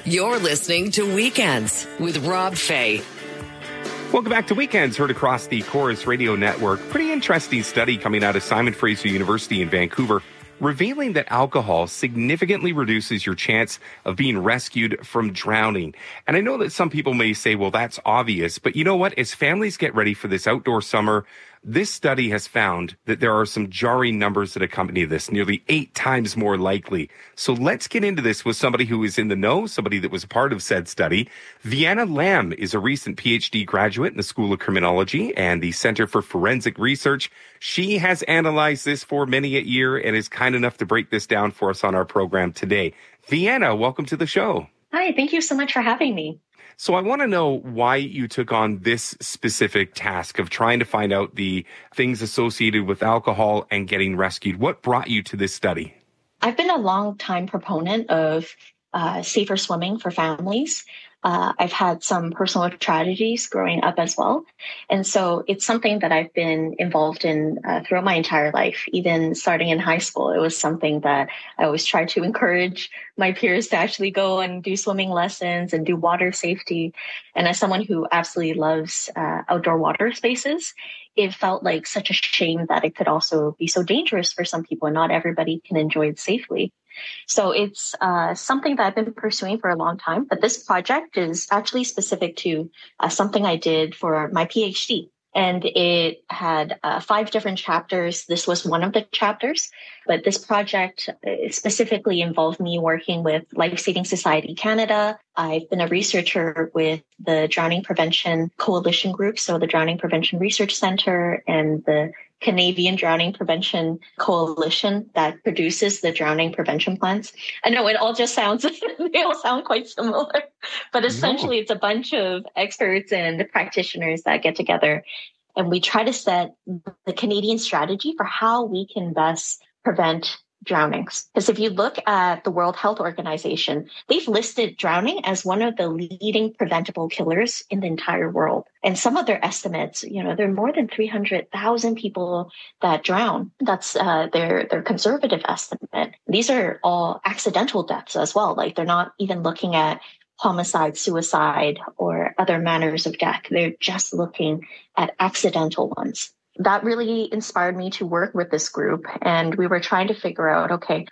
You're listening to Weekends with Rob Fay. Welcome back to Weekends, heard across the Chorus Radio Network. Pretty interesting study coming out of Simon Fraser University in Vancouver, revealing that alcohol significantly reduces your chance of being rescued from drowning. And I know that some people may say, well, that's obvious. But you know what? As families get ready for this outdoor summer, this study has found that there are some jarring numbers that accompany this, nearly 8 times more likely. So let's get into this with somebody who is in the know, somebody that was a part of said study. Vienna Lamb is a recent PhD graduate in the School of Criminology and the Center for Forensic Research. She has analyzed this for many a year and is kind enough to break this down for us on our program today. Vienna, welcome to the show. Hi, thank you so much for having me. So I want to know why you took on this specific task of trying to find out the things associated with alcohol and getting rescued. What brought you to this study? I've been a long time proponent of safer swimming for families. I've had some personal tragedies growing up as well. And so it's something that I've been involved in throughout my entire life, even starting in high school. It was something that I always tried to encourage my peers to actually go and do swimming lessons and do water safety. And as someone who absolutely loves outdoor water spaces, it felt like such a shame that it could also be so dangerous for some people and not everybody can enjoy it safely. So it's something that I've been pursuing for a long time, but this project is actually specific to something I did for my PhD. And it had 5 different chapters. This was one of the chapters, but this project specifically involved me working with Life Saving Society Canada. I've been a researcher with the Drowning Prevention Coalition Group, so the Drowning Prevention Research Center and the Canadian Drowning Prevention Coalition that produces the drowning prevention plans. I know it all just sounds, they all sound quite similar, but essentially It's a bunch of experts and practitioners that get together and we try to set the Canadian strategy for how we can best prevent drownings. Because if you look at the World Health Organization, they've listed drowning as one of the leading preventable killers in the entire world. And some of their estimates, there are more than 300,000 people that drown. That's their conservative estimate. These are all accidental deaths as well. Like they're not even looking at homicide, suicide, or other manners of death. They're just looking at accidental ones. That really inspired me to work with this group. And we were trying to figure out,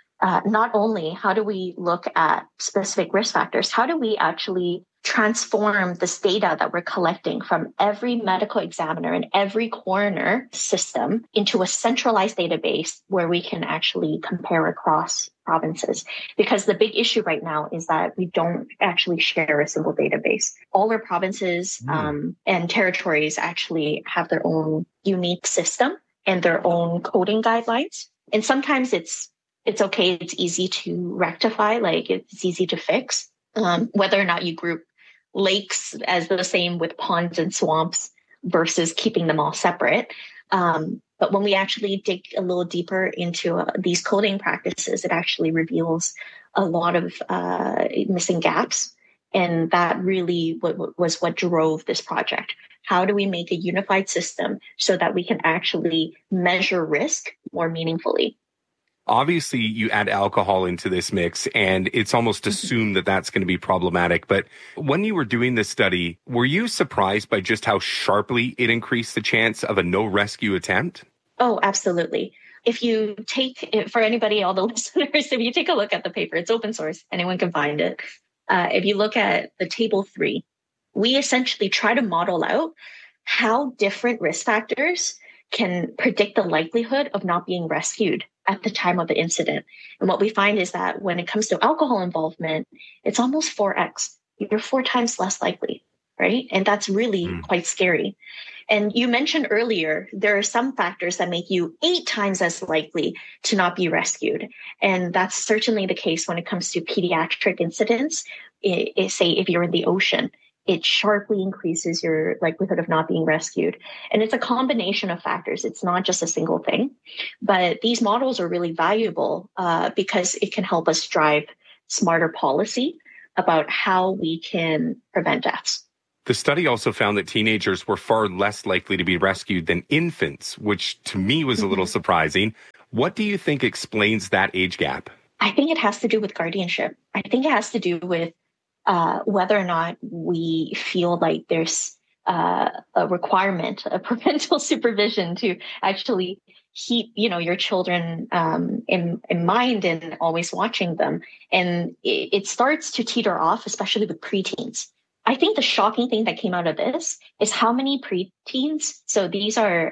not only how do we look at specific risk factors, how do we actually transform this data that we're collecting from every medical examiner and every coroner system into a centralized database where we can actually compare across provinces. Because the big issue right now is that we don't actually share a single database. All our provinces and territories actually have their own unique system and their own coding guidelines. And sometimes it's okay, it's easy to rectify, like it's easy to fix. Whether or not you group lakes as the same with ponds and swamps versus keeping them all separate. But when we actually dig a little deeper into these coding practices, it actually reveals a lot of missing gaps. And that really was what drove this project. How do we make a unified system so that we can actually measure risk more meaningfully? Obviously, you add alcohol into this mix, and it's almost assumed that that's going to be problematic. But when you were doing this study, were you surprised by just how sharply it increased the chance of a no-rescue attempt? Oh, absolutely. If you take, for anybody, all the listeners, if you take a look at the paper, it's open source, anyone can find it. If you look at the table 3, we essentially try to model out how different risk factors can predict the likelihood of not being rescued at the time of the incident. And what we find is that when it comes to alcohol involvement, it's almost 4x. You're 4 times less likely, right? And that's really quite scary. And you mentioned earlier, there are some factors that make you 8 times as likely to not be rescued. And that's certainly the case when it comes to pediatric incidents. Say if you're in the ocean, it sharply increases your likelihood of not being rescued. And it's a combination of factors. It's not just a single thing. But these models are really valuable because it can help us drive smarter policy about how we can prevent deaths. The study also found that teenagers were far less likely to be rescued than infants, which to me was a little surprising. What do you think explains that age gap? I think it has to do with guardianship. I think it has to do with whether or not we feel like there's a requirement, a parental supervision to actually keep, your children in mind and always watching them. And it starts to teeter off, especially with preteens. I think the shocking thing that came out of this is how many preteens, so these are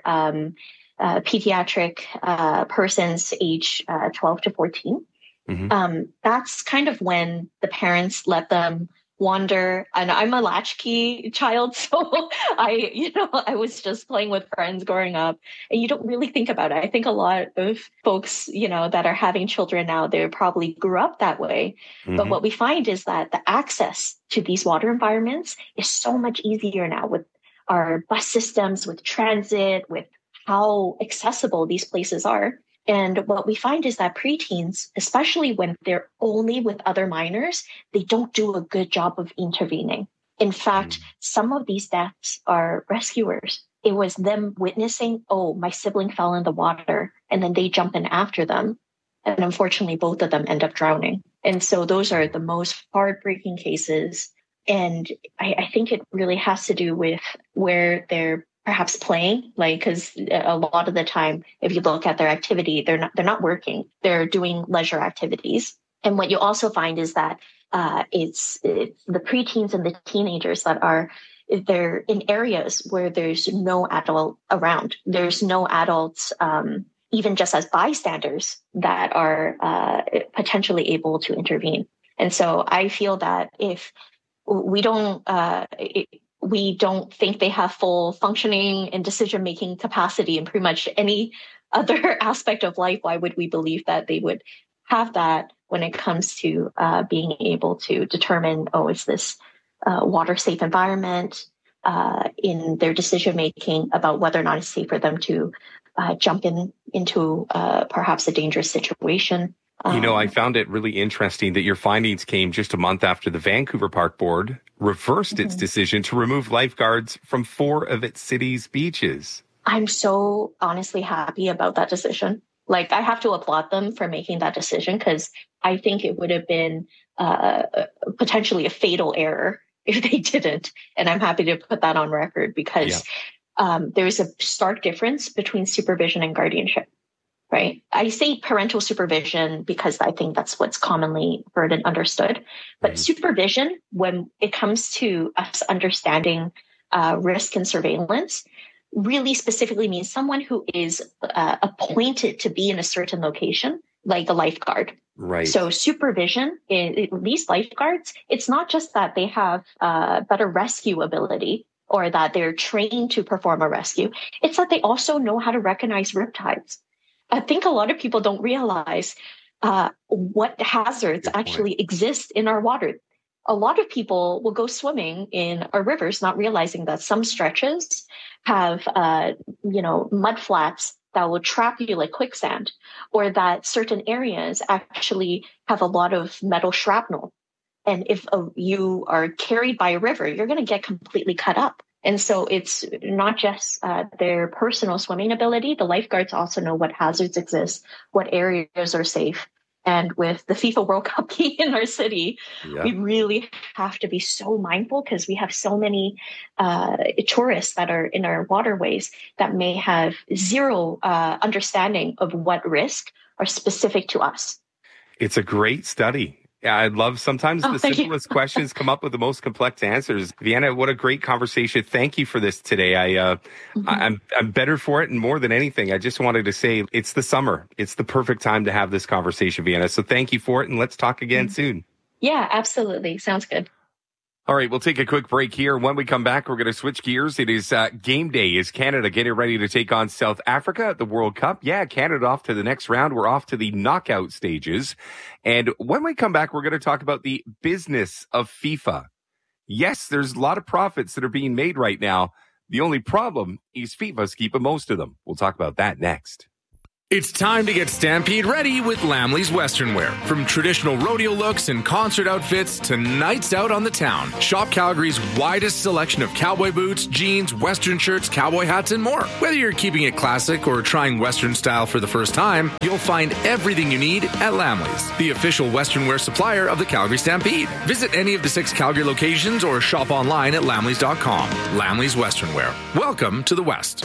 pediatric persons age 12 to 14. Mm-hmm. That's kind of when the parents let them wander. And I'm a latchkey child, so I was just playing with friends growing up, and you don't really think about it. I think a lot of folks, that are having children now, they probably grew up that way. Mm-hmm. But what we find is that the access to these water environments is so much easier now with our bus systems, with transit, with how accessible these places are. And what we find is that preteens, especially when they're only with other minors, they don't do a good job of intervening. In fact, some of these deaths are rescuers. It was them witnessing, oh, my sibling fell in the water, and then they jump in after them. And unfortunately, both of them end up drowning. And so those are the most heartbreaking cases. And I think it really has to do with where they're perhaps playing, because a lot of the time, if you look at their activity, they're not working. They're doing leisure activities. And what you also find is that it's the preteens and the teenagers that they're in areas where there's no adult around. There's no adults, even just as bystanders, that are potentially able to intervene. And so I feel that if we don't think they have full functioning and decision-making capacity in pretty much any other aspect of life, why would we believe that they would have that when it comes to being able to determine, is this water-safe environment, in their decision-making about whether or not it's safe for them to jump into perhaps a dangerous situation. I found it really interesting that your findings came just a month after the Vancouver Park Board reversed its decision to remove lifeguards from 4 of its city's beaches. I'm so honestly happy about that decision. I have to applaud them for making that decision, because I think it would have been potentially a fatal error if they didn't. And I'm happy to put that on record, because there's a stark difference between supervision and guardianship. Right. I say parental supervision because I think that's what's commonly heard and understood. But supervision, when it comes to us understanding risk and surveillance, really specifically means someone who is appointed to be in a certain location, like a lifeguard. Right. So supervision, these lifeguards, it's not just that they have better rescue ability or that they're trained to perform a rescue. It's that they also know how to recognize riptides. I think a lot of people don't realize what hazards actually exist in our water. A lot of people will go swimming in our rivers, not realizing that some stretches have, mud flats that will trap you like quicksand, or that certain areas actually have a lot of metal shrapnel. And if you are carried by a river, you're going to get completely cut up. And so it's not just their personal swimming ability. The lifeguards also know what hazards exist, what areas are safe. And with the FIFA World Cup being in our city, we really have to be so mindful, because we have so many tourists that are in our waterways that may have zero understanding of what risks are specific to us. It's a great study. I love sometimes the simplest questions come up with the most complex answers. Vienna, what a great conversation. Thank you for this today. I'm better for it. And more than anything, I just wanted to say it's the summer. It's the perfect time to have this conversation, Vienna. So thank you for it. And let's talk again soon. Yeah, absolutely. Sounds good. All right, we'll take a quick break here. When we come back, we're going to switch gears. It is game day. Is Canada getting ready to take on South Africa at the World Cup? Yeah, Canada off to the next round. We're off to the knockout stages. And when we come back, we're going to talk about the business of FIFA. Yes, there's a lot of profits that are being made right now. The only problem is FIFA's keeping most of them. We'll talk about that next. It's time to get Stampede ready with Lamley's Western Wear. From traditional rodeo looks and concert outfits to nights out on the town, shop Calgary's widest selection of cowboy boots, jeans, Western shirts, cowboy hats, and more. Whether you're keeping it classic or trying Western style for the first time, you'll find everything you need at Lamley's, the official Western Wear supplier of the Calgary Stampede. Visit any of the 6 Calgary locations or shop online at lamleys.com. Lamley's Western Wear. Welcome to the West.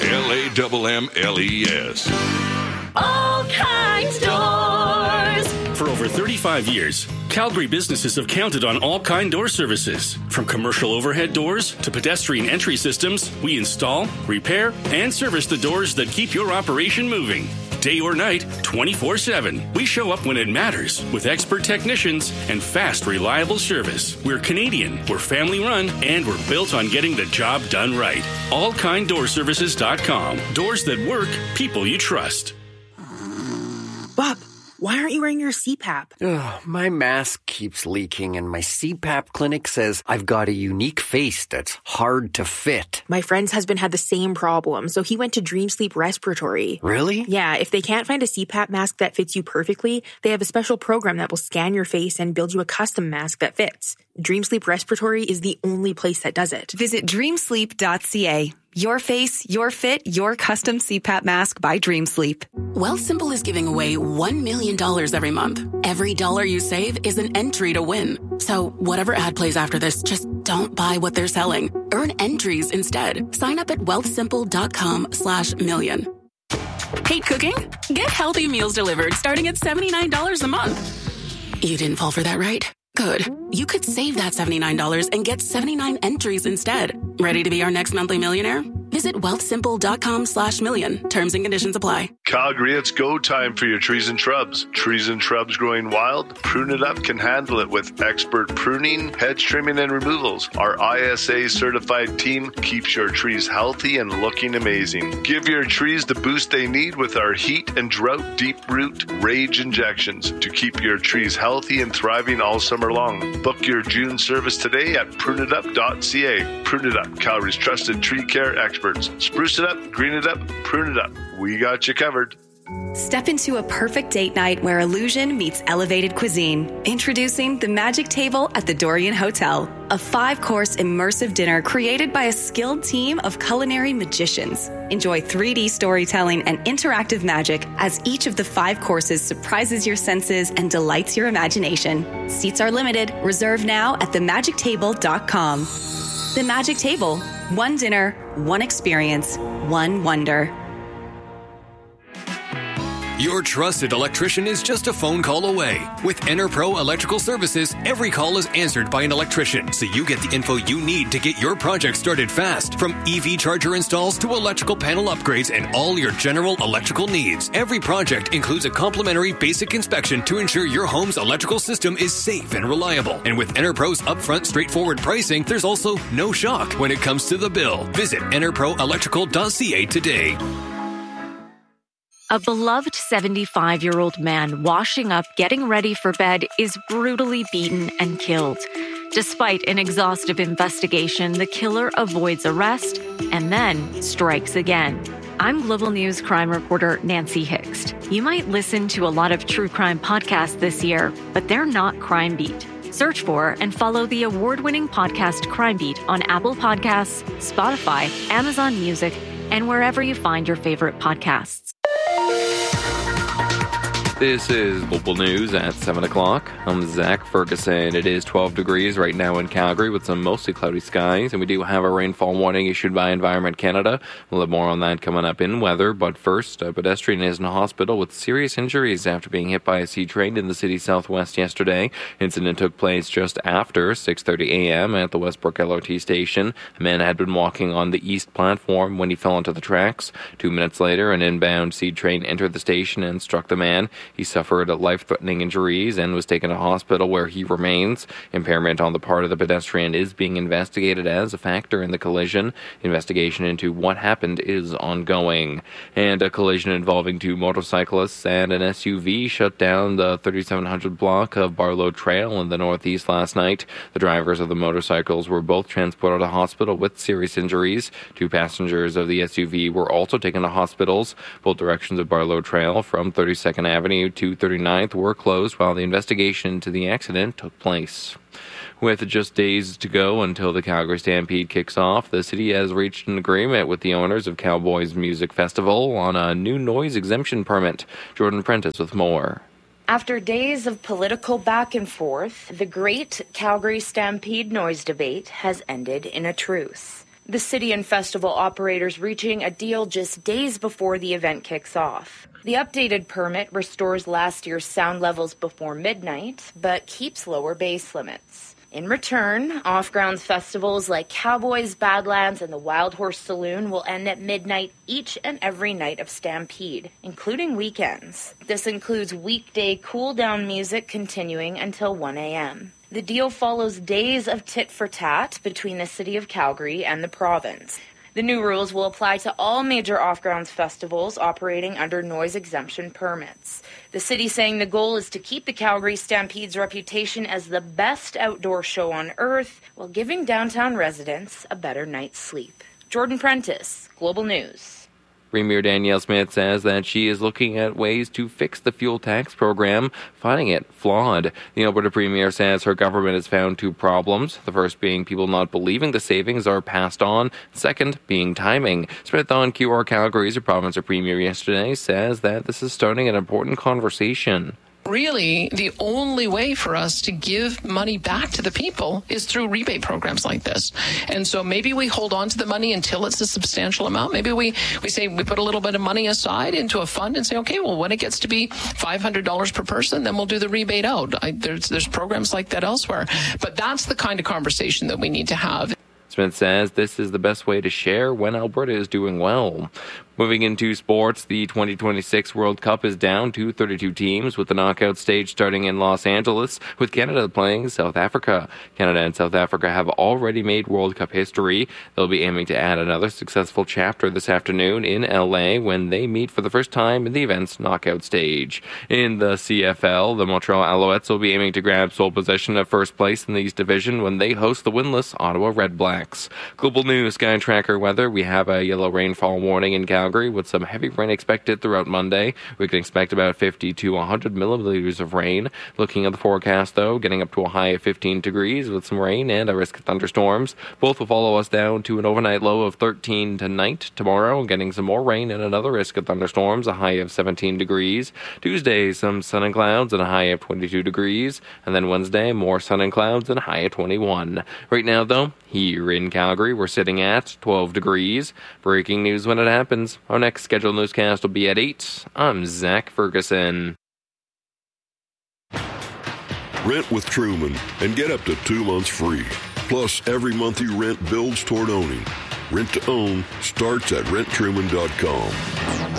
LAMMLES. All Kinds Doors. For over 35 years, Calgary businesses have counted on All Kind Door services. From commercial overhead doors to pedestrian entry systems, we install, repair, and service the doors that keep your operation moving. Day or night, 24/7. We show up when it matters with expert technicians and fast, reliable service. We're Canadian, we're family run, and we're built on getting the job done right. AllKindDoorServices.com. Doors that work, people you trust. Bob, why aren't you wearing your CPAP? My mask keeps leaking and my CPAP clinic says I've got a unique face that's hard to fit. My friend's husband had the same problem, so he went to Dream Sleep Respiratory. Really? Yeah, if they can't find a CPAP mask that fits you perfectly, they have a special program that will scan your face and build you a custom mask that fits. Dream Sleep Respiratory is the only place that does it. Visit dreamsleep.ca. Your face, your fit, your custom CPAP mask by Dream Sleep. Wealthsimple is giving away $1 million every month. Every dollar you save is an entry to win. So whatever ad plays after this, just don't buy what they're selling. Earn entries instead. Sign up at wealthsimple.com/million. Hate cooking? Get healthy meals delivered starting at $79 a month. You didn't fall for that, right? Good. You could save that $79 and get 79 entries instead. Ready to be our next monthly millionaire? Visit wealthsimple.com/million. Terms and conditions apply. Calgary, it's go time for your trees and shrubs. Trees and shrubs growing wild? Prune It Up can handle it with expert pruning, hedge trimming, and removals. Our ISA certified team keeps your trees healthy and looking amazing. Give your trees the boost they need with our heat and drought deep root rage injections to keep your trees healthy and thriving all summer long. Book your June service today at pruneitup.ca. Prune It Up, Calgary's trusted tree care experts. Spruce it up, green it up, prune it up. We got you covered. Step into a perfect date night where illusion meets elevated cuisine. Introducing the Magic Table at the Dorian Hotel, a 5-course immersive dinner created by a skilled team of culinary magicians. Enjoy 3D storytelling and interactive magic as each of the 5 courses surprises your senses and delights your imagination. Seats are limited. Reserve now at themagictable.com. The Magic Table. One dinner, one experience, one wonder. Your trusted electrician is just a phone call away. With EnerPro Electrical Services, every call is answered by an electrician, so you get the info you need to get your project started fast. From EV charger installs to electrical panel upgrades and all your general electrical needs. Every project includes a complimentary basic inspection to ensure your home's electrical system is safe and reliable. And with EnerPro's upfront straightforward pricing, there's also no shock when it comes to the bill. Visit enerproelectrical.ca today. A beloved 75-year-old man washing up, getting ready for bed, is brutally beaten and killed. Despite an exhaustive investigation, the killer avoids arrest and then strikes again. I'm Global News crime reporter Nancy Hixt. You might listen to a lot of true crime podcasts this year, but they're not Crime Beat. Search for and follow the award-winning podcast Crime Beat on Apple Podcasts, Spotify, Amazon Music, and wherever you find your favorite podcasts. This is Global News at 7 o'clock. I'm Zach Ferguson. It is 12 degrees right now in Calgary with some mostly cloudy skies, and we do have a rainfall warning issued by Environment Canada. We'll have more on that coming up in weather, but first, a pedestrian is in a hospital with serious injuries after being hit by a C train in the city southwest yesterday. Incident took place just after 6:30 a.m. at the Westbrook LRT station. A man had been walking on the east platform when he fell onto the tracks. 2 minutes later, an inbound C train entered the station and struck the man. He suffered life-threatening injuries and was taken to hospital where he remains. Impairment on the part of the pedestrian is being investigated as a factor in the collision. Investigation into what happened is ongoing. And a collision involving two motorcyclists and an SUV shut down the 3700 block of Barlow Trail in the northeast last night. The drivers of the motorcycles were both transported to hospital with serious injuries. Two passengers of the SUV were also taken to hospitals. Both directions of Barlow Trail from 32nd Avenue to 39th were closed while the investigation into the accident took place. With just days to go until the Calgary Stampede kicks off, the city has reached an agreement with the owners of Cowboys Music Festival on a new noise exemption permit. Jordan Prentice with more. After days of political back and forth, the great Calgary Stampede noise debate has ended in a truce. The city and festival operators reaching a deal just days before the event kicks off. The updated permit restores last year's sound levels before midnight, but keeps lower bass limits. In return, off-grounds festivals like Cowboys, Badlands, and the Wild Horse Saloon will end at midnight each and every night of Stampede, including weekends. This includes weekday cool-down music continuing until 1 a.m. The deal follows days of tit-for-tat between the city of Calgary and the province. The new rules will apply to all major off-grounds festivals operating under noise exemption permits. The city saying the goal is to keep the Calgary Stampede's reputation as the best outdoor show on earth while giving downtown residents a better night's sleep. Jordan Prentice, Global News. Premier Danielle Smith says that she is looking at ways to fix the fuel tax program, finding it flawed. The Alberta Premier says her government has found two problems. The first being people not believing the savings are passed on. Second being timing. Smith on QR Calgary's provincial premier yesterday says that this is starting an important conversation. Really, the only way for us to give money back to the people is through rebate programs like this. And so maybe we hold on to the money until it's a substantial amount. Maybe we say we put a little bit of money aside into a fund and say, okay, well, when it gets to be $500 per person, then we'll do the rebate out. There's programs like that elsewhere. But that's the kind of conversation that we need to have. Smith says this is the best way to share when Alberta is doing well. Moving into sports, the 2026 World Cup is down to 32 teams, with the knockout stage starting in Los Angeles, with Canada playing South Africa. Canada and South Africa have already made World Cup history. They'll be aiming to add another successful chapter this afternoon in LA when they meet for the first time in the event's knockout stage. In the CFL, the Montreal Alouettes will be aiming to grab sole possession of first place in the East Division when they host the winless Ottawa Redblacks. Global News Sky Tracker weather. We have a yellow rainfall warning in Calgary with some heavy rain expected throughout Monday. We can expect about 50 to 100 millimeters of rain. Looking at the forecast, though, getting up to a high of 15 degrees with some rain and a risk of thunderstorms. Both will follow us down to an overnight low of 13 tonight. Tomorrow, getting some more rain and another risk of thunderstorms, a high of 17 degrees. Tuesday, some sun and clouds and a high of 22 degrees. And then Wednesday, more sun and clouds and a high of 21. Right now, though, here in Calgary, we're sitting at 12 degrees. Breaking news when it happens. Our next scheduled newscast will be at 8. I'm Zach Ferguson. Rent with Truman and get up to 2 months free. Plus, every month you rent builds toward owning. Rent to own starts at renttruman.com.